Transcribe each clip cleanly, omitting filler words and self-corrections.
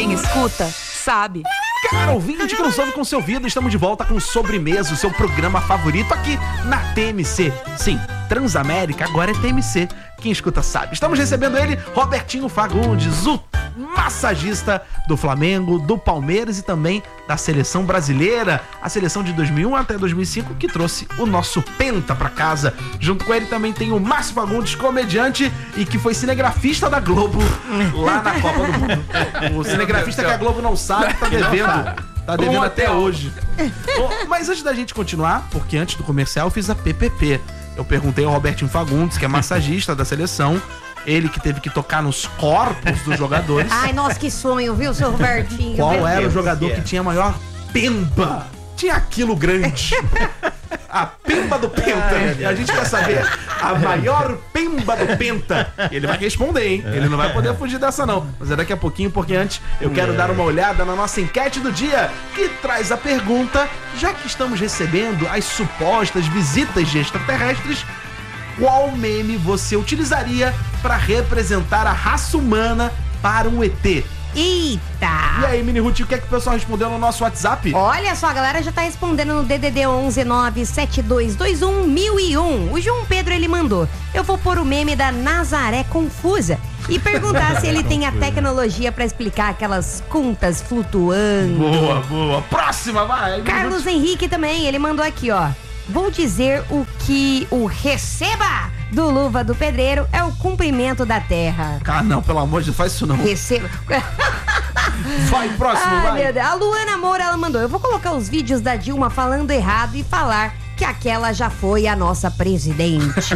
Quem escuta, sabe. Cara, ouvinte que não soube com seu ouvido, estamos de volta com Sobremesa, o seu programa favorito aqui na TMC. Sim, Transamérica agora é TMC. Quem escuta sabe. Estamos recebendo ele, Robertinho Fagundes, o massagista do Flamengo, do Palmeiras e também da seleção brasileira, a seleção de 2001 até 2005, que trouxe o nosso Penta pra casa. Junto com ele também tem o Márcio Fagundes, comediante e que foi cinegrafista da Globo lá na Copa do Mundo. O cinegrafista que a Globo não sabe, tá devendo. Tá devendo até hoje. Bom, mas antes da gente continuar, porque antes do comercial eu fiz a PPP. Eu perguntei ao Robertinho Fagundes, que é massagista da seleção, ele que teve que tocar nos corpos dos jogadores. Ai, nossa, que sonho, viu, seu Robertinho? Qual era o jogador que tinha a maior pemba? Tinha aquilo grande. A pemba do Penta. A gente quer saber a maior pemba do Penta. Ele vai responder, hein? Ele não vai poder fugir dessa, não. Mas é daqui a pouquinho, porque antes eu quero dar uma olhada na nossa enquete do dia, que traz a pergunta, já que estamos recebendo as supostas visitas de extraterrestres, qual meme você utilizaria para representar a raça humana para um ET? Eita! E aí, Mini Ruth, o que é que o pessoal respondeu no nosso WhatsApp? Olha só, a galera já tá respondendo no DDD 11 97221 1001. O João Pedro, ele mandou: eu vou pôr o meme da Nazaré Confusa e perguntar se ele tem a tecnologia pra explicar aquelas contas flutuando. Boa, boa. Próxima, vai! Carlos Henrique também, ele mandou aqui, ó: vou dizer o que o receba do Luva do Pedreiro é o cumprimento da terra. Ah, não, pelo amor de Deus, faz isso não. Receba. Vai, próximo, vai. Meu Deus. A Luana Moura, ela mandou: eu vou colocar os vídeos da Dilma falando errado e falar que aquela já foi a nossa presidente.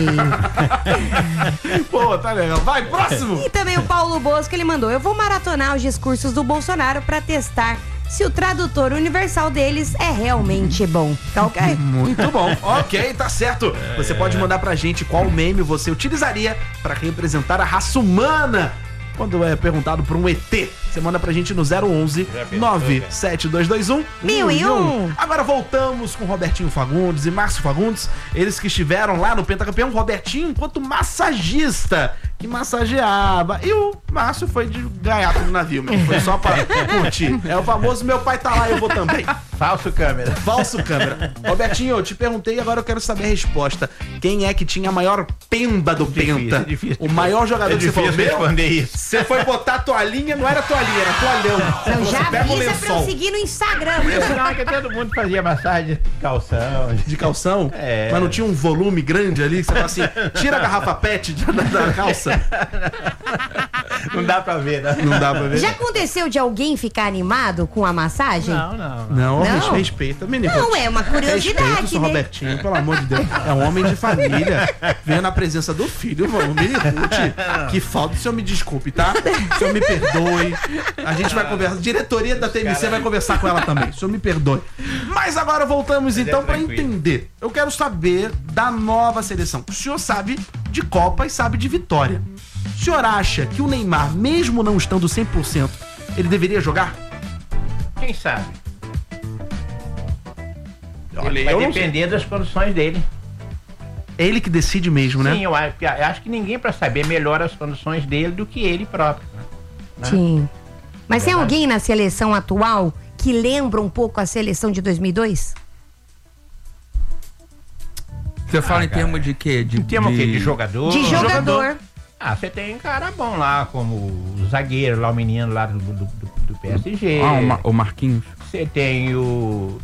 Pô, tá legal. Vai, próximo. E também o Paulo Bosco, ele mandou: eu vou maratonar os discursos do Bolsonaro pra testar se o tradutor universal deles é realmente bom. Tá ok? Muito bom. Ok, tá certo. Você pode mandar pra gente qual meme você utilizaria pra representar a raça humana quando é perguntado por um ET. Você manda pra gente no 011 97221 1001. Agora voltamos com Robertinho Fagundes e Márcio Fagundes, eles que estiveram lá no Pentacampeão. Robertinho enquanto massagista, que massageava, e o Márcio foi de gaiato no navio, mesmo. Foi só pra curtir. É o famoso meu pai tá lá, eu vou também. Falso câmera. Falso câmera. Robertinho, eu te perguntei e agora eu quero saber a resposta. Quem é que tinha a maior pemba do Penta? Difícil. O maior jogador que você falou. Responder isso. Você foi botar a toalhinha, não era toalhinha, era toalhão. Eu já pega o avisa pra eu lençol. seguir no Instagram. Não, que todo mundo fazia massagem de calção. De calção? É. Mas não tinha um volume grande ali que você fala assim, tira a garrafa pet da calça. Não dá pra ver, né? Não dá pra ver. Já aconteceu de alguém ficar animado com a massagem? Não. Não, Não? respeita, menino. Não, é uma curiosidade, Respeita o seu né? Robertinho, pelo amor de Deus. É um homem de família. Venha na presença do filho, mano. Mini Ruth. Que falta, o senhor me desculpe, tá? O senhor me perdoe. A gente vai conversar. A diretoria da TMC vai conversar com ela também. O senhor me perdoe. Mas agora voltamos então pra entender. Eu quero saber da nova seleção. O senhor sabe de Copa e sabe de vitória. O senhor acha que o Neymar, mesmo não estando 100%, ele deveria jogar? Quem sabe? Olha, Vai eu não depender das condições dele. É ele que decide mesmo, né? Sim, eu acho que ninguém pra saber melhor as condições dele do que ele próprio. Né? Sim. Mas tem alguém na seleção atual que lembra um pouco a seleção de 2002? Você fala em termos de quê? Em termos o quê? De jogador? De jogador. Ah, você tem um cara bom lá, como o zagueiro lá, o menino lá do PSG. O Marquinhos. Você tem o...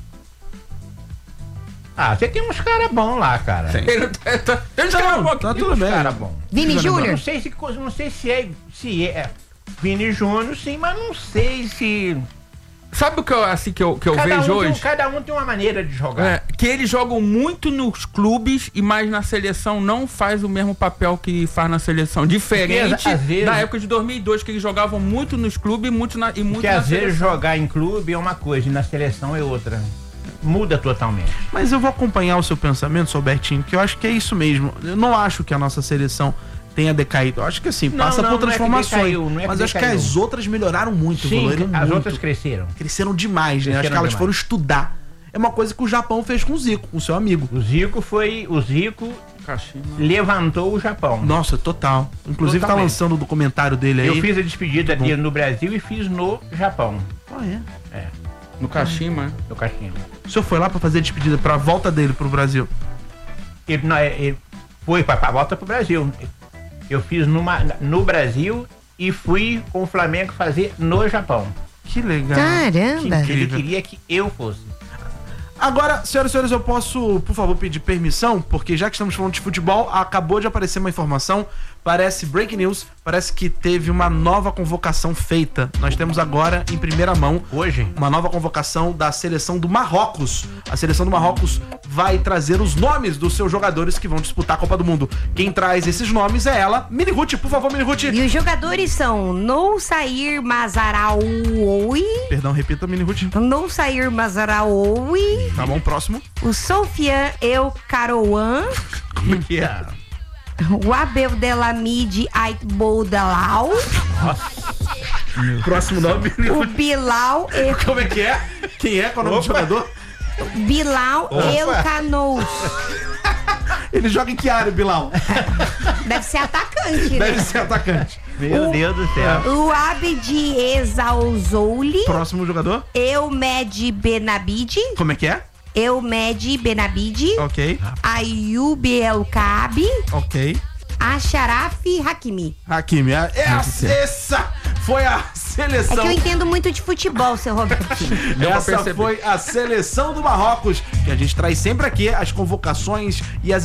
Ah, você tem uns caras bons lá, cara. Tá tudo bem. Cara bom. Vini Júnior? Não sei se é Vini Júnior, sim, mas não sei se... Sabe o que eu vejo hoje? Cada um tem uma maneira de jogar. É, que eles jogam muito nos clubes e mais na seleção não faz o mesmo papel que faz na seleção. Diferente Porque, às vezes, da época de 2002, que eles jogavam muito nos clubes e muito na Porque na às vezes seleção. jogar em clube é uma coisa e na seleção é outra. Muda totalmente. Mas eu vou acompanhar o seu pensamento, Robertinho, que eu acho que é isso mesmo. Eu não acho que a nossa seleção tenha decaído. Eu acho que assim, passa por transformações. Mas eu acho que as outras melhoraram muito. Sim, evoluíram as muito. outras cresceram. Cresceram demais, né? Acho que elas foram estudar. É uma coisa que o Japão fez com o Zico, com o seu amigo. O Zico Kashima. levantou o Japão. Nossa, total. Inclusive tá Totalmente. lançando o documentário dele aí. Eu fiz a despedida dele no Brasil e fiz no Japão. Ah, é? No Kashima, né? No Kashima. O senhor foi lá pra fazer a despedida, pra volta dele pro Brasil? Ele foi pra volta pro Brasil. Eu fiz no Brasil e fui com o Flamengo fazer no Japão. Que legal. Caramba. Ele queria que eu fosse. Agora, senhoras e senhores, eu posso, por favor, pedir permissão? Porque já que estamos falando de futebol, acabou de aparecer uma informação, parece breaking news, parece que teve uma nova convocação feita. Nós temos agora, em primeira mão, Hoje? uma nova convocação da seleção do Marrocos. A seleção do Marrocos vai trazer os nomes dos seus jogadores que vão disputar a Copa do Mundo. Quem traz esses nomes é ela, Mini Ruth. Por favor, Mini Ruth. E os jogadores são Noussair Mazraoui, Perdão, repita, Mini Ruth. Noussair Mazraoui, Tá bom, próximo. o Sofian El Karouan, Como é que é? o Abdelhamid Aitboudalal, Próximo nome, Mini o Ruth. Bilal Como é que é? Quem é? Qual é o nome do jogador? Bilal El Canous. Ele joga em que área, Bilal? Deve ser atacante, Deve né? ser atacante. Meu Deus do céu. O Abdi Ezaozouli, Próximo jogador? Eumed Benabid, Como é que é? Eumed Benabid, Ok, Ayub El Kaabi, ok. Ashraf Hakimi. Hakimi, essa foi a É seleção. que eu entendo muito de futebol, seu Robertinho. Deu pra Essa perceber. foi a seleção do Marrocos, que a gente traz sempre aqui as convocações e as